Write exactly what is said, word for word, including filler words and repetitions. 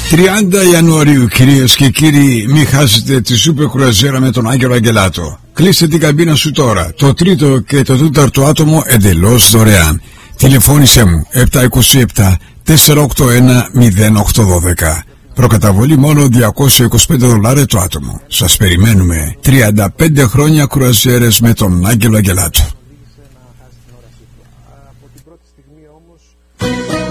τριάντα Ιανουαρίου, κυρίες και κύριοι, μην χάσετε τη σούπερ κρουαζιέρα με τον Άγγελο Αγγελάτο. Κλείστε την καμπίνα σου τώρα. Το τρίτο και το τέταρτο άτομο εντελώς δωρεάν. Τηλεφώνησέ μου επτά είκοσι επτά τετρακόσια ογδόντα ένα μηδέν οκτώ δώδεκα. Προκαταβολή μόνο διακόσια είκοσι πέντε δολάρια το άτομο. Σας περιμένουμε. τριάντα πέντε χρόνια κρουαζιέρες με τον Άγγελο Αγγελάτο.